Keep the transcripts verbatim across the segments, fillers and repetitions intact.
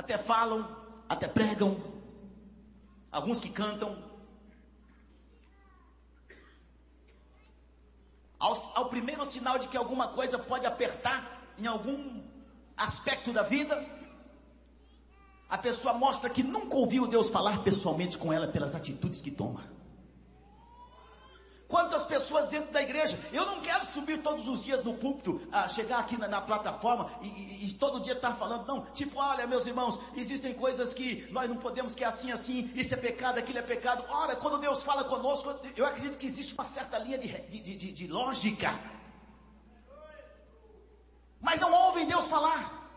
até falam, até pregam, alguns que cantam. Ao, ao primeiro sinal de que alguma coisa pode apertar em algum aspecto da vida, a pessoa mostra que nunca ouviu Deus falar pessoalmente com ela pelas atitudes que toma. Quantas pessoas dentro da igreja, eu não quero subir todos os dias no púlpito, ah, chegar aqui na, na plataforma e, e, e todo dia estar falando, não, tipo, olha meus irmãos, existem coisas que nós não podemos, que é assim, assim, isso é pecado, aquilo é pecado. Ora, quando Deus fala conosco, eu acredito que existe uma certa linha de, de, de, de lógica, mas não ouvem Deus falar.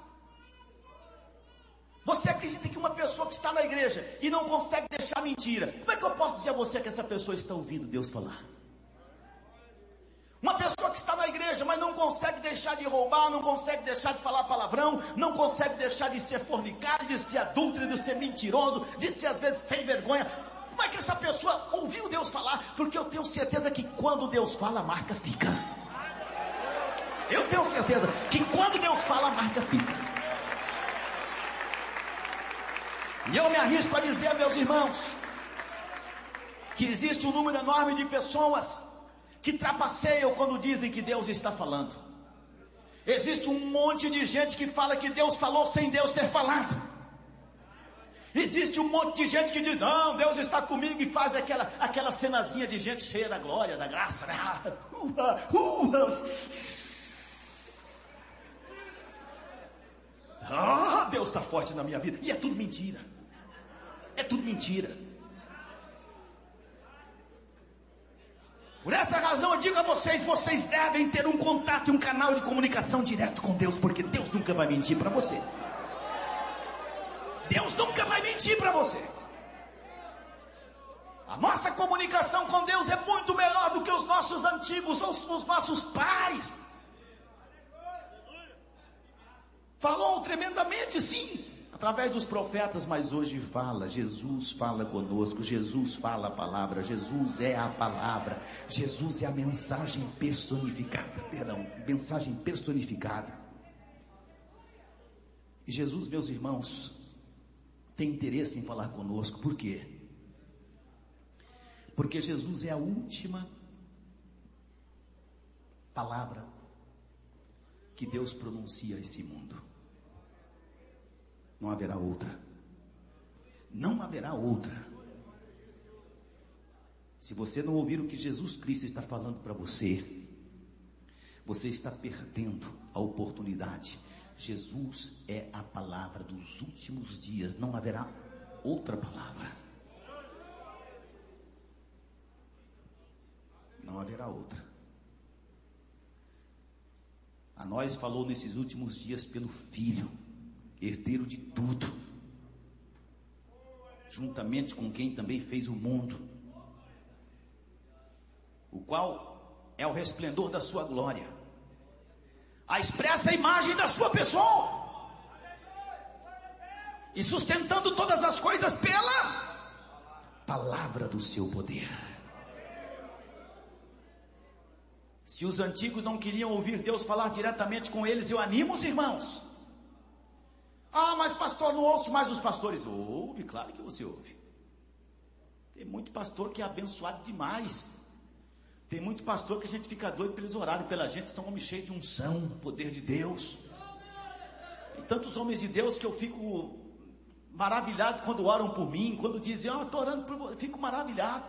Você acredita que uma pessoa que está na igreja e não consegue deixar mentira, como é que eu posso dizer a você que essa pessoa está ouvindo Deus falar? Uma pessoa que está na igreja, mas não consegue deixar de roubar, não consegue deixar de falar palavrão, não consegue deixar de ser fornicário, de ser adúltero, de ser mentiroso, de ser às vezes sem vergonha. Como é que essa pessoa ouviu Deus falar? Porque eu tenho certeza que quando Deus fala, a marca fica. Eu tenho certeza que quando Deus fala, a marca fica. E eu me arrisco a dizer, meus irmãos, que existe um número enorme de pessoas que trapaceiam quando dizem que Deus está falando. Existe um monte de gente que fala que Deus falou sem Deus ter falado. Existe um monte de gente que diz, não, Deus está comigo, e faz aquela, aquela cenazinha de gente cheia da glória, da graça, né? uh, uh, uh. Ah, Deus está forte na minha vida. E é tudo mentira. É tudo mentira. Por essa razão eu digo a vocês, vocês devem ter um contato e um canal de comunicação direto com Deus, porque Deus nunca vai mentir para você. Deus nunca vai mentir para você. A nossa comunicação com Deus é muito melhor do que os nossos antigos, os, os nossos pais. Falou tremendamente, sim, através dos profetas, mas hoje fala, Jesus fala conosco, Jesus fala a palavra, Jesus é a palavra, Jesus é a mensagem personificada, perdão, mensagem personificada. E Jesus, meus irmãos, tem interesse em falar conosco. Por quê? Porque Jesus é a última palavra que Deus pronuncia a esse mundo. Não haverá outra. Não haverá outra. Se você não ouvir o que Jesus Cristo está falando para você, você está perdendo a oportunidade. Jesus é a palavra dos últimos dias. Não haverá outra palavra. Não haverá outra. A nós falou nesses últimos dias pelo Filho, herdeiro de tudo, juntamente com quem também fez o mundo, o qual é o resplendor da sua glória, a expressa imagem da sua pessoa, e sustentando todas as coisas pela palavra do seu poder. Se os antigos não queriam ouvir Deus falar diretamente com eles, eu animo os irmãos. Ah, mas pastor, não ouço mais os pastores. Ouve, claro que você ouve. Tem muito pastor que é abençoado demais. Tem muito pastor que a gente fica doido para eles orarem pela gente. São homens cheios de unção, poder de Deus. Tem tantos homens de Deus que eu fico maravilhado quando oram por mim. Quando dizem, ah, estou orando por você, fico maravilhado.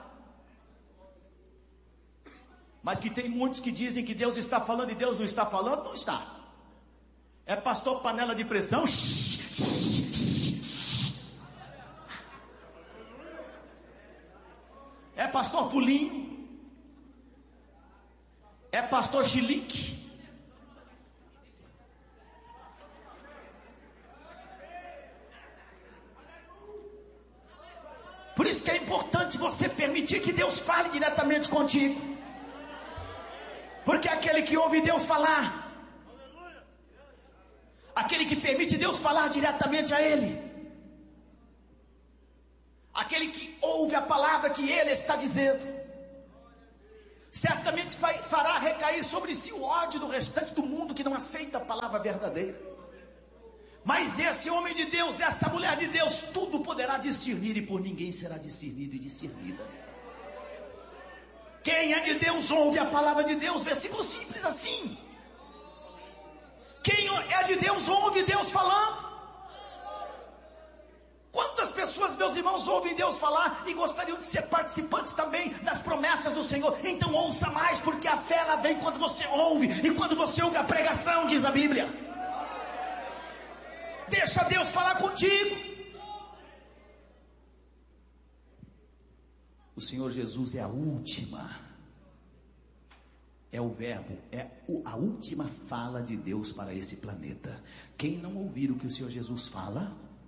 Mas que tem muitos que dizem que Deus está falando e Deus não está falando. Não está. É pastor panela de pressão. É pastor pulinho. É pastor chilique. Por isso que é importante você permitir que Deus fale diretamente contigo. Porque aquele que ouve Deus falar, aquele que permite Deus falar diretamente a ele, aquele que ouve a palavra que ele está dizendo, certamente vai, fará recair sobre si o ódio do restante do mundo que não aceita a palavra verdadeira. Mas esse homem de Deus, essa mulher de Deus, tudo poderá discernir e por ninguém será discernido e discernida. Quem é de Deus ouve a palavra de Deus, versículo simples assim. Quem é de Deus ouve Deus falando. Quantas pessoas, meus irmãos, ouvem Deus falar e gostariam de ser participantes também das promessas do Senhor? Então ouça mais, porque a fé ela vem quando você ouve, e quando você ouve a pregação, diz a Bíblia. Deixa Deus falar contigo. O Senhor Jesus é a última, é o verbo, é a última fala de Deus para esse planeta. Quem não ouvir o que o Senhor Jesus fala,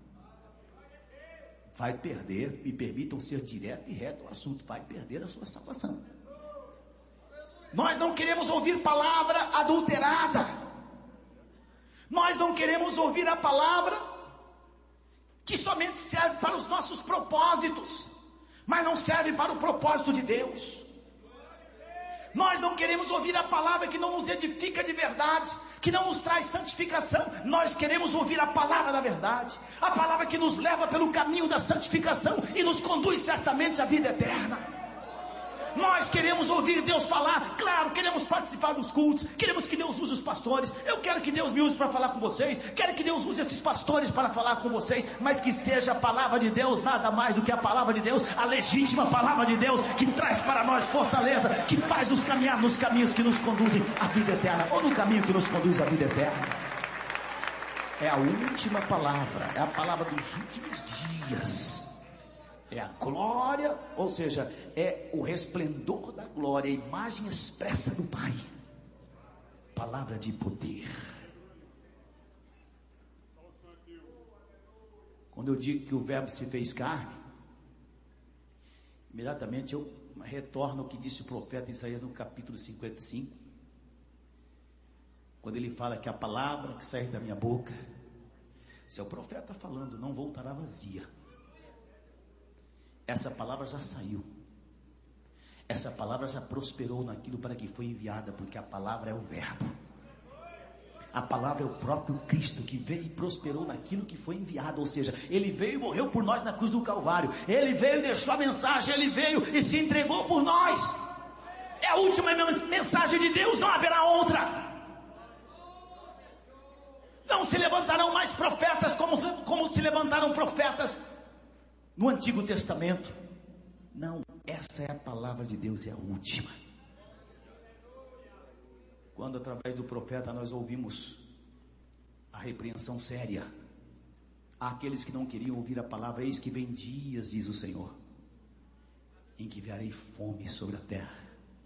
vai perder, me permitam ser direto e reto ao assunto, vai perder a sua salvação. Nós não queremos ouvir palavra adulterada. Nós não queremos ouvir a palavra que somente serve para os nossos propósitos, mas não serve para o propósito de Deus. Nós não queremos ouvir a palavra que não nos edifica de verdade, que não nos traz santificação. Nós queremos ouvir a palavra da verdade, a palavra que nos leva pelo caminho da santificação e nos conduz certamente à vida eterna. Nós queremos ouvir Deus falar, claro, queremos participar dos cultos, queremos que Deus use os pastores. Eu quero que Deus me use para falar com vocês, quero que Deus use esses pastores para falar com vocês, mas que seja a palavra de Deus, nada mais do que a palavra de Deus, a legítima palavra de Deus, que traz para nós fortaleza, que faz nos caminhar nos caminhos que nos conduzem à vida eterna, ou no caminho que nos conduz à vida eterna. É a última palavra, é a palavra dos últimos dias. É a glória, ou seja, é o resplendor da glória, a imagem expressa do Pai. Palavra de poder. Quando eu digo que o verbo se fez carne, imediatamente eu retorno ao que disse o profeta Isaías no capítulo cinquenta e cinco, quando ele fala que a palavra que sair da minha boca, se é o profeta falando, não voltará vazia. Essa palavra já saiu. Essa palavra já prosperou naquilo para que foi enviada, porque a palavra é o verbo. A palavra é o próprio Cristo que veio e prosperou naquilo que foi enviado, ou seja, Ele veio e morreu por nós na cruz do Calvário. Ele veio e deixou a mensagem, Ele veio e se entregou por nós. É a última mensagem de Deus, não haverá outra. Não se levantarão mais profetas como, como se levantaram profetas no Antigo Testamento. Não, essa é a palavra de Deus, é a última. Quando através do profeta nós ouvimos a repreensão séria àqueles que não queriam ouvir a palavra, eis que vem dias, diz o Senhor, em que enviarei fome sobre a terra.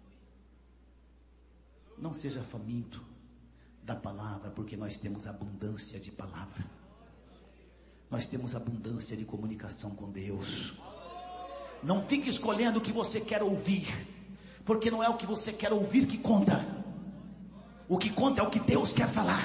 Não seja faminto da palavra, porque nós temos abundância de palavra. Nós temos abundância de comunicação com Deus. Não fique escolhendo o que você quer ouvir, porque não é o que você quer ouvir que conta. O que conta é o que Deus quer falar.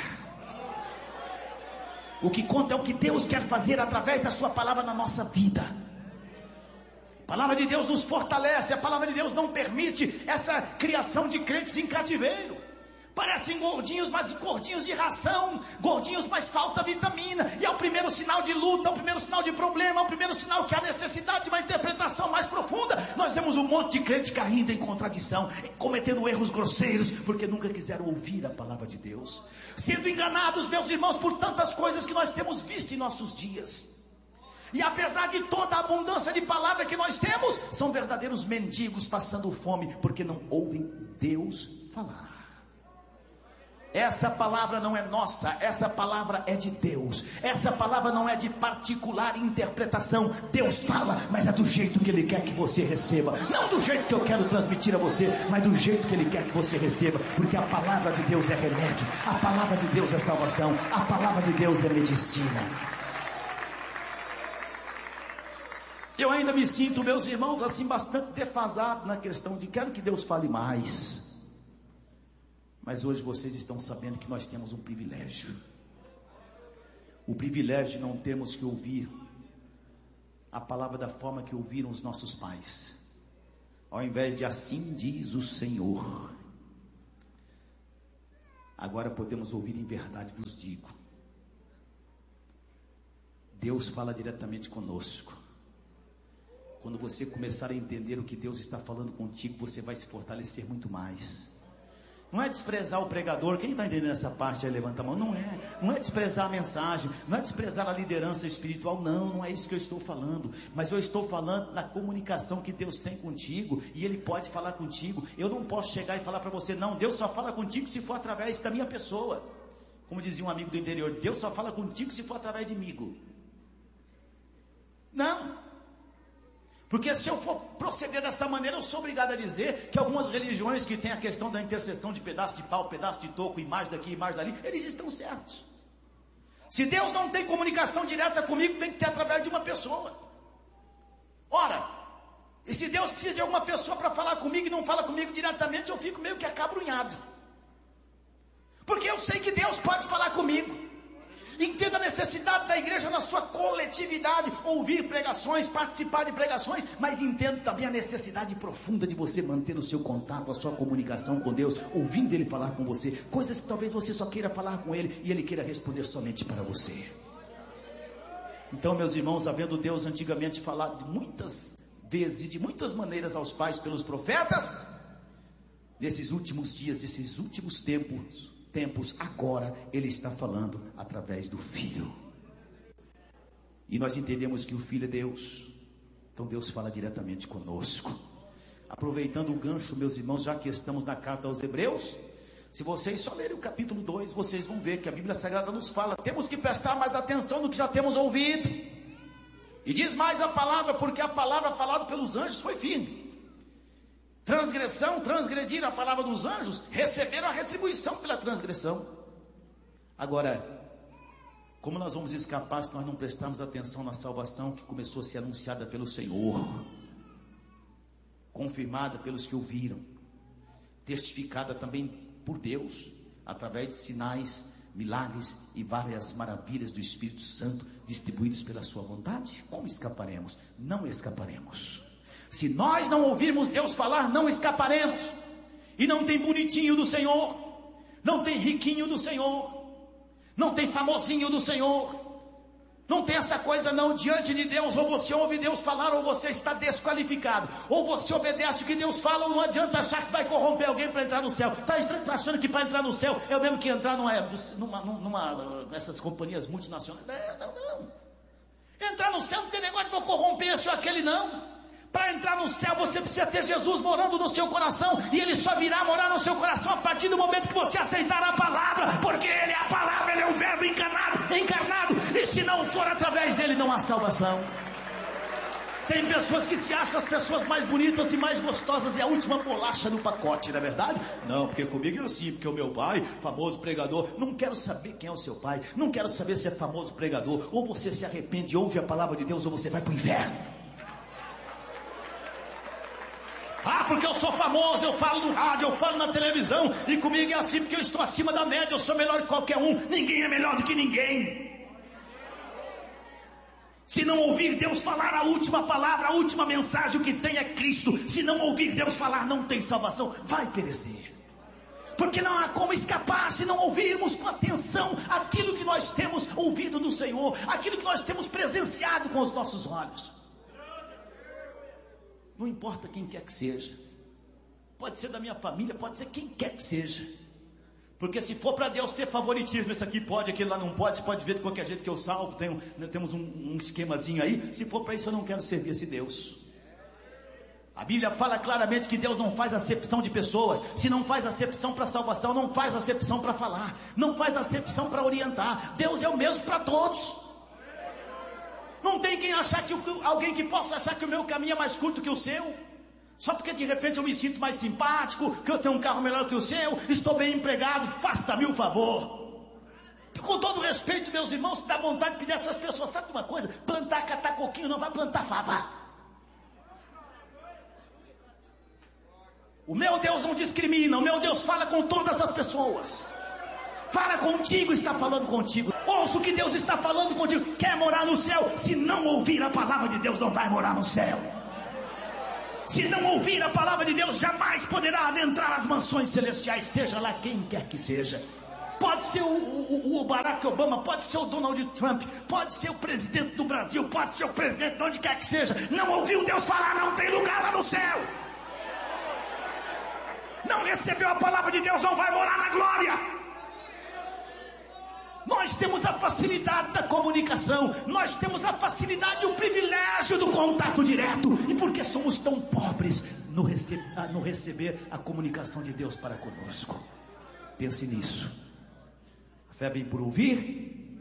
O que conta é o que Deus quer fazer através da sua palavra na nossa vida. A palavra de Deus nos fortalece. A palavra de Deus não permite essa criação de crentes em cativeiro. Parecem gordinhos, mas gordinhos de ração, gordinhos, mas falta vitamina, e é o primeiro sinal de luta, é o primeiro sinal de problema, é o primeiro sinal que há necessidade de uma interpretação mais profunda. Nós vemos um monte de crente caindo em contradição, cometendo erros grosseiros, porque nunca quiseram ouvir a palavra de Deus, sendo enganados, meus irmãos, por tantas coisas que nós temos visto em nossos dias. E apesar de toda a abundância de palavra que nós temos, são verdadeiros mendigos passando fome, porque não ouvem Deus falar. Essa palavra não é nossa, essa palavra é de Deus. Essa palavra não é de particular interpretação. Deus fala, mas é do jeito que Ele quer que você receba. Não do jeito que eu quero transmitir a você, mas do jeito que Ele quer que você receba. Porque a palavra de Deus é remédio, a palavra de Deus é salvação, a palavra de Deus é medicina. Eu ainda me sinto, meus irmãos, assim bastante defasado na questão de quero que Deus fale mais. Mas hoje vocês estão sabendo que nós temos um privilégio. O privilégio de não termos que ouvir a palavra da forma que ouviram os nossos pais. Ao invés de assim diz o Senhor, agora podemos ouvir em verdade vos digo. Deus fala diretamente conosco. Quando você começar a entender o que Deus está falando contigo, você vai se fortalecer muito mais. Não é desprezar o pregador. Quem está entendendo essa parte aí, levanta a mão. Não é, não é desprezar a mensagem, não é desprezar a liderança espiritual. Não, não é isso que eu estou falando. Mas eu estou falando da comunicação que Deus tem contigo, e Ele pode falar contigo. Eu não posso chegar e falar para você, não, Deus só fala contigo se for através da minha pessoa. Como dizia um amigo do interior, Deus só fala contigo se for através de mim. Não. Porque se eu for proceder dessa maneira, eu sou obrigado a dizer que algumas religiões que têm a questão da intercessão de pedaço de pau, pedaço de toco, imagem daqui, imagem dali, eles estão certos. Se Deus não tem comunicação direta comigo, tem que ter através de uma pessoa. Ora, e se Deus precisa de alguma pessoa para falar comigo e não fala comigo diretamente, eu fico meio que acabrunhado. Porque eu sei que Deus pode falar comigo. Entenda a necessidade da igreja na sua coletividade, ouvir pregações, participar de pregações, mas entenda também a necessidade profunda de você manter o seu contato, a sua comunicação com Deus, ouvindo Ele falar com você, coisas que talvez você só queira falar com Ele e Ele queira responder somente para você. Então, meus irmãos, havendo Deus antigamente falado de muitas vezes e de muitas maneiras aos pais pelos profetas, nesses últimos dias, nesses últimos tempos, tempos, agora Ele está falando através do Filho. E nós entendemos que o Filho é Deus. Então Deus fala diretamente conosco. Aproveitando o gancho, meus irmãos, já que estamos na carta aos Hebreus, se vocês só lerem o capítulo dois, vocês vão ver que a Bíblia Sagrada nos fala, temos que prestar mais atenção no que já temos ouvido. E diz mais a palavra, porque a palavra falada pelos anjos foi firme. Transgressão, transgrediram a palavra dos anjos, receberam a retribuição pela transgressão. Agora, como nós vamos escapar se nós não prestarmos atenção na salvação que começou a ser anunciada pelo Senhor, confirmada pelos que ouviram, testificada também por Deus, através de sinais, milagres e várias maravilhas do Espírito Santo distribuídos pela sua vontade? Como escaparemos? Não escaparemos. Se nós não ouvirmos Deus falar, não escaparemos. E não tem bonitinho do Senhor, não tem riquinho do Senhor, não tem famosinho do Senhor, não tem essa coisa não. Diante de Deus, ou você ouve Deus falar, ou você está desqualificado. Ou você obedece o que Deus fala, ou não adianta achar que vai corromper alguém para entrar no céu. Está achando que para entrar no céu é o mesmo que entrar numa, numa, numa essas companhias multinacionais? Não, não, não. Entrar no céu não tem negócio de vou corromper esse ou aquele, não. Para entrar no céu você precisa ter Jesus morando no seu coração, e Ele só virá morar no seu coração a partir do momento que você aceitar a palavra, porque Ele é a palavra, Ele é o verbo encarnado, encarnado, e se não for através dele não há salvação. Tem pessoas que se acham as pessoas mais bonitas e mais gostosas e a última bolacha no pacote, não é verdade? Não, porque comigo é assim, porque o meu pai, famoso pregador. Não quero saber quem é o seu pai, não quero saber se é famoso pregador. Ou você se arrepende e ouve a palavra de Deus, ou você vai para o inferno. Ah, porque eu sou famoso, eu falo no rádio, eu falo na televisão, e comigo é assim porque eu estou acima da média, eu sou melhor que qualquer um. Ninguém é melhor do que ninguém. Se não ouvir Deus falar a última palavra, a última mensagem, o que tem é Cristo. Se não ouvir Deus falar, não tem salvação, vai perecer. Porque não há como escapar se não ouvirmos com atenção aquilo que nós temos ouvido do Senhor, aquilo que nós temos presenciado com os nossos olhos. Não importa quem quer que seja, pode ser da minha família, pode ser quem quer que seja, porque se for para Deus ter favoritismo, esse aqui pode, aquele lá não pode, você pode ver de qualquer jeito que eu salvo, tem um, temos um, um esquemazinho aí. Se for para isso eu não quero servir esse Deus. A Bíblia fala claramente que Deus não faz acepção de pessoas. Se não faz acepção para salvação, não faz acepção para falar, não faz acepção para orientar. Deus é o mesmo para todos. Não tem quem achar que alguém que possa achar que o meu caminho é mais curto que o seu, só porque de repente eu me sinto mais simpático, que eu tenho um carro melhor que o seu, estou bem empregado. Faça-me um favor. Com todo respeito, meus irmãos, dá vontade de pedir a essas pessoas, sabe uma coisa? Plantar catacoquinho não vai plantar fava. O meu Deus não discrimina, o meu Deus fala com todas as pessoas. Fala contigo, está falando contigo. Ouça o que Deus está falando contigo. Quer morar no céu? Se não ouvir a palavra de Deus, não vai morar no céu. Se não ouvir a palavra de Deus, jamais poderá adentrar as mansões celestiais, seja lá quem quer que seja. pode ser o, o, o Barack Obama, pode ser o Donald Trump, pode ser o presidente do Brasil, pode ser o presidente de onde quer que seja, não ouviu Deus falar, não tem lugar lá no céu. Não recebeu a palavra de Deus, não vai morar na glória. Nós temos a facilidade da comunicação, nós temos a facilidade e o privilégio do contato direto. E por que somos tão pobres no, rece- no receber a comunicação de Deus para conosco? Pense nisso. A fé vem por ouvir.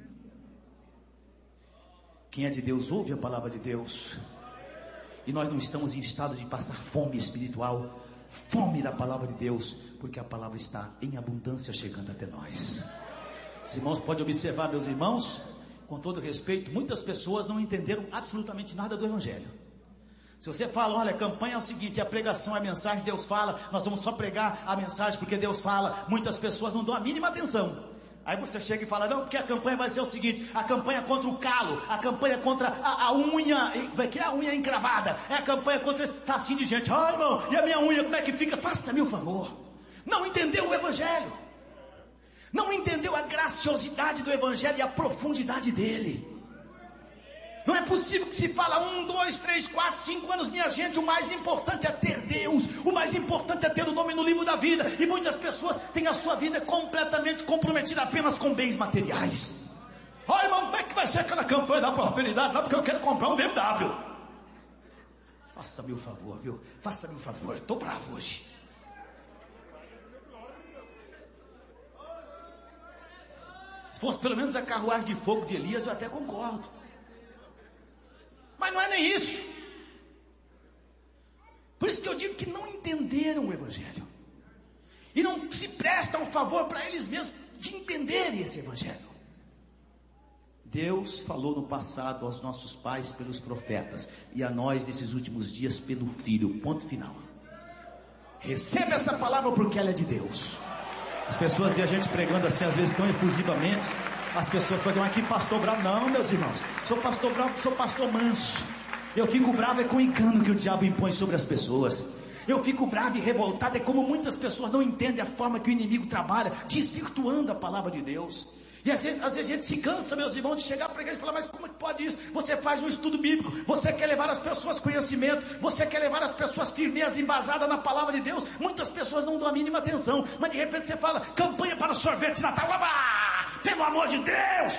Quem é de Deus ouve a palavra de Deus. E nós não estamos em estado de passar fome espiritual, fome da palavra de Deus, porque a palavra está em abundância chegando até nós. Os irmãos podem observar, meus irmãos, com todo respeito, muitas pessoas não entenderam absolutamente nada do Evangelho. Se você fala, olha, a campanha é o seguinte, a pregação é a mensagem, Deus fala, nós vamos só pregar a mensagem porque Deus fala, muitas pessoas não dão a mínima atenção. Aí você chega e fala, não, porque a campanha vai ser o seguinte, a campanha contra o calo, a campanha contra a, a unha, que é a unha encravada, é a campanha contra esse facinho de gente. Ai, irmão, e a minha unha como é que fica? Faça-me o favor. Não entendeu o Evangelho. Não entendeu a graciosidade do Evangelho e a profundidade dele. Não é possível que se fala um, dois, três, quatro, cinco anos, minha gente, o mais importante é ter Deus, o mais importante é ter o nome no livro da vida, e muitas pessoas têm a sua vida completamente comprometida apenas com bens materiais. Olha, irmão, como é que vai ser aquela campanha da prosperidade? Não, porque eu quero comprar um B M W. Faça-me o favor, viu? Faça-me o favor, estou bravo hoje. Se fosse pelo menos a carruagem de fogo de Elias, eu até concordo. Mas não é nem isso. Por isso que eu digo que não entenderam o Evangelho. E não se prestam favor para eles mesmos de entenderem esse Evangelho. Deus falou no passado aos nossos pais pelos profetas. E a nós nesses últimos dias pelo Filho. Ponto final. Receba essa palavra porque ela é de Deus. As pessoas veem a gente pregando assim, às vezes tão efusivamente. As pessoas podem dizer, aqui pastor bravo. Não, meus irmãos, sou pastor bravo, sou pastor manso. Eu fico bravo é com o engano que o diabo impõe sobre as pessoas. Eu fico bravo e revoltado é como muitas pessoas não entendem a forma que o inimigo trabalha, desvirtuando a palavra de Deus. E às vezes, às vezes a gente se cansa, meus irmãos, de chegar para a igreja e falar, mas como é que pode isso? Você faz um estudo bíblico, você quer levar as pessoas conhecimento, você quer levar as pessoas firmeza, embasada na palavra de Deus. Muitas pessoas não dão a mínima atenção, mas de repente você fala, campanha para o sorvete de Natal, oba! Pelo amor de Deus!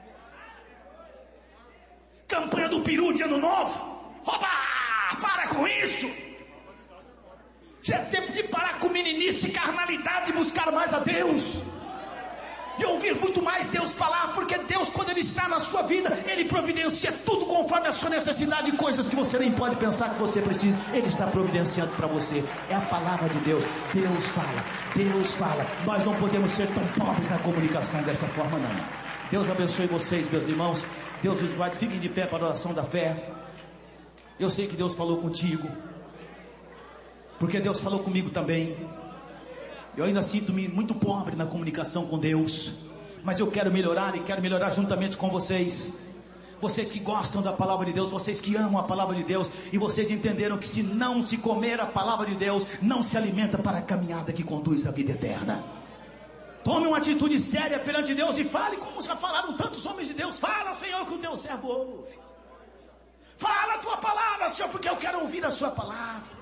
Campanha do peru de ano novo, oba! Para com isso! Já é tempo de parar com meninice, carnalidade e buscar mais a Deus. E ouvir muito mais Deus falar, porque Deus, quando Ele está na sua vida, Ele providencia tudo conforme a sua necessidade, e coisas que você nem pode pensar que você precisa, Ele está providenciando para você. É a palavra de Deus. Deus fala, Deus fala. Nós não podemos ser tão pobres na comunicação dessa forma, não. Deus abençoe vocês, meus irmãos. Deus os guarde. Fiquem de pé para a oração da fé. Eu sei que Deus falou contigo, porque Deus falou comigo também. Eu ainda sinto-me muito pobre na comunicação com Deus, mas eu quero melhorar e quero melhorar juntamente com vocês. Vocês que gostam da palavra de Deus, vocês que amam a palavra de Deus, e vocês entenderam que se não se comer a palavra de Deus, não se alimenta para a caminhada que conduz à vida eterna. Tome uma atitude séria perante Deus e fale como já falaram tantos homens de Deus. Fala, Senhor, que o teu servo ouve. Fala a tua palavra, Senhor, porque eu quero ouvir a sua palavra.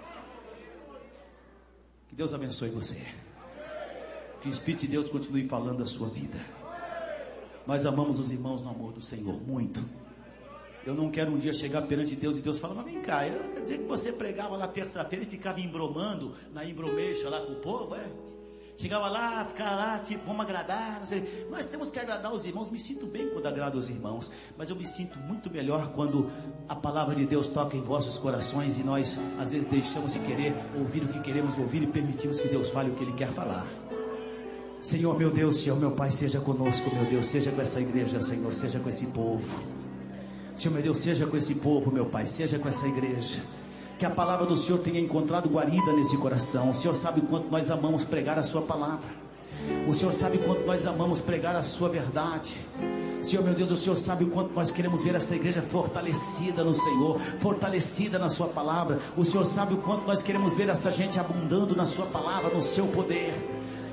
Que Deus abençoe você. Que o Espírito de Deus continue falando a sua vida. Nós amamos os irmãos no amor do Senhor muito. Eu não quero um dia chegar perante Deus e Deus falar, mas vem cá, eu, quer dizer que você pregava lá terça-feira e ficava embromando na embromeixa lá com o povo, é? Chegava lá, ficava lá, tipo, vamos agradar, não sei. Nós temos que agradar os irmãos. Me sinto bem quando agrado os irmãos, mas eu me sinto muito melhor quando a palavra de Deus toca em vossos corações e nós às vezes deixamos de querer ouvir o que queremos ouvir e permitimos que Deus fale o que Ele quer falar. Senhor, meu Deus, Senhor, meu Pai, seja conosco, meu Deus, seja com essa igreja, Senhor, seja com esse povo. Senhor, meu Deus, seja com esse povo, meu Pai, seja com essa igreja. Que a palavra do Senhor tenha encontrado guarida nesse coração. O Senhor sabe o quanto nós amamos pregar a sua palavra. O Senhor sabe o quanto nós amamos pregar a sua verdade. Senhor, meu Deus, o Senhor sabe o quanto nós queremos ver essa igreja fortalecida no Senhor, fortalecida na sua palavra. O Senhor sabe o quanto nós queremos ver essa gente abundando na sua palavra, no seu poder.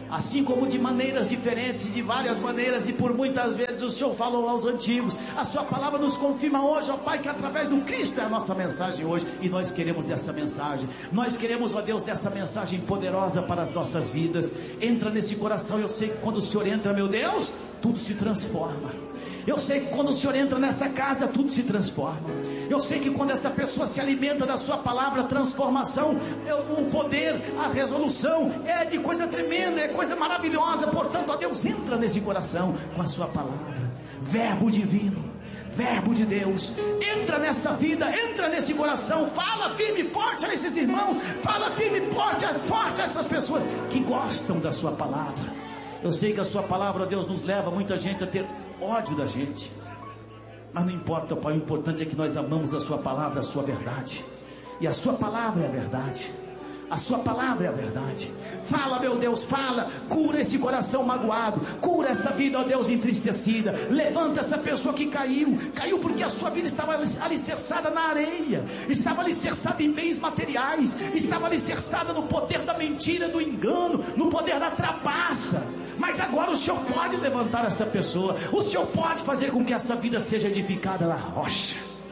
Assim como de maneiras diferentes, de várias maneiras, e por muitas vezes o Senhor falou aos antigos, a sua palavra nos confirma hoje, ó Pai, que através do Cristo é a nossa mensagem hoje, e nós queremos dessa mensagem, nós queremos, ó Deus, dessa mensagem poderosa para as nossas vidas. Entra nesse coração. Eu sei que quando o Senhor entra, meu Deus, tudo se transforma. Eu sei que quando o Senhor entra nessa casa, tudo se transforma. Eu sei que quando essa pessoa se alimenta da sua palavra, a transformação, o poder, a resolução é de coisa tremenda, é coisa maravilhosa. Portanto, ó Deus, entra nesse coração com a sua palavra, verbo divino, verbo de Deus, entra nessa vida, entra nesse coração, fala firme e forte a esses irmãos, fala firme e forte, forte a essas pessoas que gostam da sua palavra. Eu sei que a sua palavra, ó Deus, nos leva muita gente a ter ódio da gente, mas não importa, Pai, o importante é que nós amamos a sua palavra, a sua verdade, e a sua palavra é a verdade. A sua palavra é a verdade. Fala, meu Deus, fala. Cura esse coração magoado, cura essa vida, ó Deus, entristecida. Levanta essa pessoa que caiu. Caiu porque a sua vida estava alicerçada na areia, estava alicerçada em bens materiais, estava alicerçada no poder da mentira, do engano, no poder da trapaça. Mas agora o Senhor pode levantar essa pessoa. O Senhor pode fazer com que essa vida seja edificada na rocha,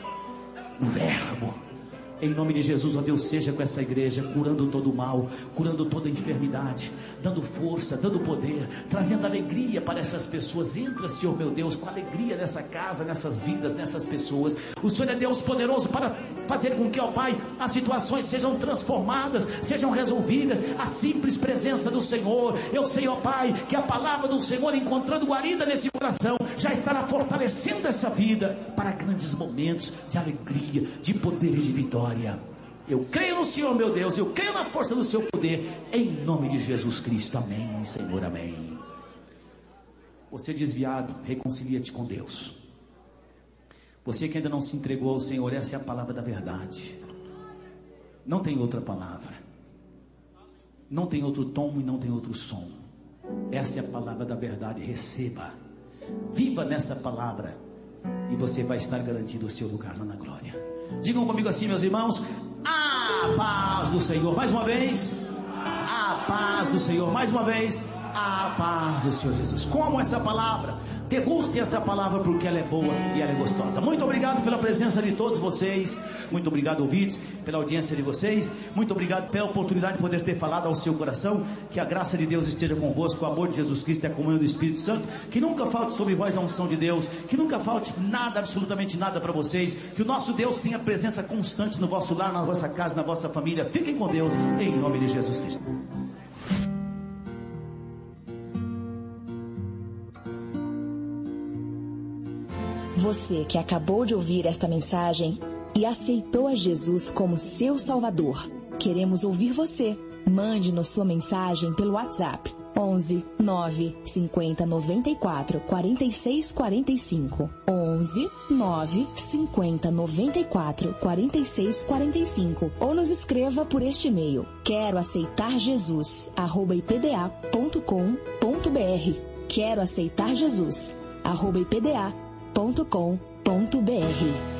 no verbo. Em nome de Jesus, ó Deus, seja com essa igreja, curando todo o mal, curando toda a enfermidade, dando força, dando poder, trazendo alegria para essas pessoas. Entra, Senhor meu Deus, com alegria nessa casa, nessas vidas, nessas pessoas. O Senhor é Deus poderoso para fazer com que, ó Pai, as situações sejam transformadas, sejam resolvidas. A simples presença do Senhor. Eu sei, ó Pai, que a palavra do Senhor, encontrando guarida nesse coração, já estará fortalecendo essa vida para grandes momentos de alegria, de poder e de vitória. Eu creio no Senhor, meu Deus, eu creio na força do seu poder, em nome de Jesus Cristo, amém, Senhor, amém. Você desviado, reconcilia-te com Deus. Você que ainda não se entregou ao Senhor, essa é a palavra da verdade, não tem outra palavra, não tem outro tom e não tem outro som. Essa é a palavra da verdade. Receba, viva nessa palavra, e você vai estar garantido o seu lugar lá na glória. Digam comigo assim, meus irmãos: a paz do Senhor. Mais uma vez, a paz do Senhor. Mais uma vez, a paz do Senhor Jesus. Como essa palavra, degustem essa palavra, porque ela é boa e ela é gostosa. Muito obrigado pela presença de todos vocês. Muito obrigado, ouvintes, pela audiência de vocês. Muito obrigado pela oportunidade de poder ter falado ao seu coração. Que a graça de Deus esteja convosco, o amor de Jesus Cristo e a comunhão do Espírito Santo. Que nunca falte sobre vós a unção de Deus. Que nunca falte nada, absolutamente nada para vocês. Que o nosso Deus tenha presença constante no vosso lar, na vossa casa, na vossa família. Fiquem com Deus, em nome de Jesus Cristo. Você que acabou de ouvir esta mensagem e aceitou a Jesus como seu Salvador, queremos ouvir você. Mande-nos sua mensagem pelo WhatsApp onze, nove, cinquenta, noventa e quatro, quarenta e seis, quarenta e cinco. onze, nove, cinquenta, noventa e quatro, quarenta e seis, quarenta e cinco. Ou nos escreva por este e-mail: quero aceitar Jesus, arroba ipda ponto com ponto br. Quero aceitar Jesus, arroba ipda ponto com ponto br.